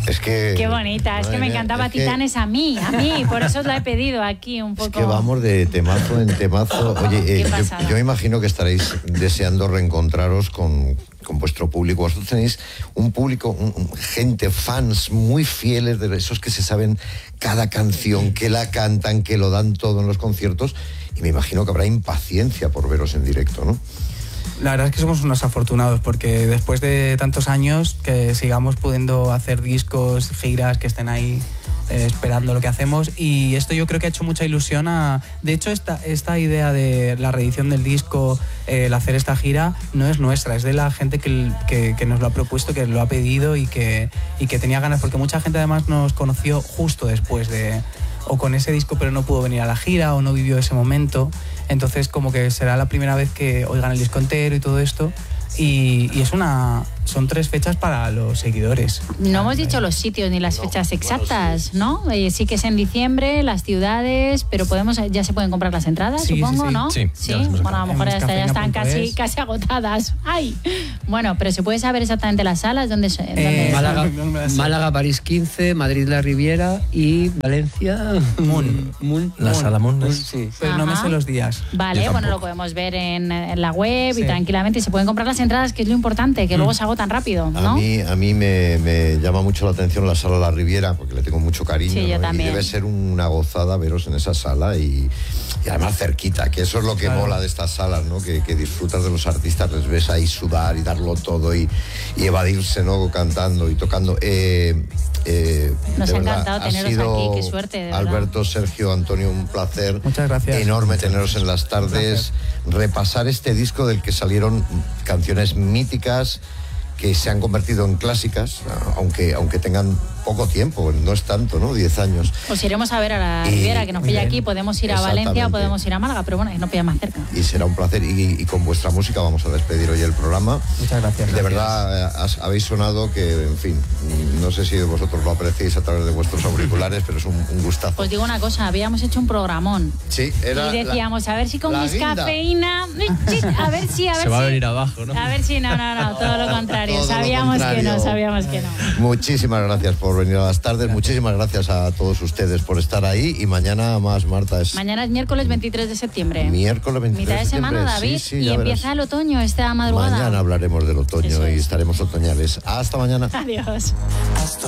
Es que... Qué bonita, es que me encantaba Titanes a mí, por eso os la he pedido aquí un poco. Es que vamos de temazo en temazo. Oye, yo imagino que estaréis deseando reencontraros con vuestro público. Vosotros tenéis un público, gente, fans muy fieles, de esos que se saben cada canción, que la cantan, que lo dan todo en los conciertos, y me imagino que habrá impaciencia por veros en directo, ¿no? La verdad es que somos unos afortunados, porque después de tantos años que sigamos pudiendo hacer discos, giras, que estén ahí esperando lo que hacemos, y esto yo creo que ha hecho mucha ilusión de hecho esta idea de la reedición del disco, el hacer esta gira, no es nuestra, es de la gente que nos lo ha propuesto, que lo ha pedido y que tenía ganas, porque mucha gente además nos conoció justo después o con ese disco, pero no pudo venir a la gira o no vivió ese momento. Entonces como que será la primera vez que oigan el disco entero y todo esto, y son 3 fechas para los seguidores. No hemos dicho los sitios ni las fechas exactas, ¿no? Sí que es en diciembre, las ciudades, pero ya se pueden comprar las entradas, supongo, sí. ¿no? Sí. Bueno, a lo mejor ya están casi agotadas. ¡Ay! Bueno, pero ¿se puede saber exactamente las salas? ¿Dónde Málaga, París 15, Madrid La Riviera y Valencia La Sala Moon. Sí. Pero no me sé los días. Vale, bueno, lo podemos ver en la web y tranquilamente, y se pueden comprar las entradas, que es lo importante, que luego se agotan tan rápido, ¿no? A mí me llama mucho la atención la Sala La Riviera, porque le tengo mucho cariño. Sí, yo ¿no? también. Y debe ser una gozada veros en esa sala y además cerquita, que eso es lo que mola de estas salas, ¿no? Que disfrutas de los artistas, les ves ahí sudar y darlo todo y evadirse, ¿no? Cantando y tocando. Nos ha encantado teneros aquí, qué suerte, de verdad. Alberto, Sergio, Antonio, un placer. Muchas gracias. Enorme teneros en las tardes. Repasar este disco del que salieron canciones míticas que se han convertido en clásicas, aunque tengan poco tiempo, no es tanto, ¿no? 10 años. Pues iremos a ver a la Riviera, que nos pilla aquí, podemos ir a Valencia o podemos ir a Málaga, pero bueno, nos pilla más cerca. Y será un placer, y con vuestra música vamos a despedir hoy el programa. Muchas gracias. De verdad, habéis sonado que, en fin, no sé si vosotros lo apreciáis a través de vuestros auriculares, pero es un gustazo. Pues digo una cosa, habíamos hecho un programón. Sí, y decíamos, a ver si con mis cafeína, a ver si se va a venir abajo, ¿no? A ver si no, todo lo contrario. Sabíamos que no. Muchísimas gracias por venir a las tardes, muchísimas gracias a todos ustedes por estar ahí, y mañana más, Marta. Mañana es miércoles 23 de septiembre. Miércoles 23 mitad de semana, David, sí, y empieza el otoño esta madrugada. Mañana hablaremos del otoño y estaremos otoñales. Hasta mañana. Adiós.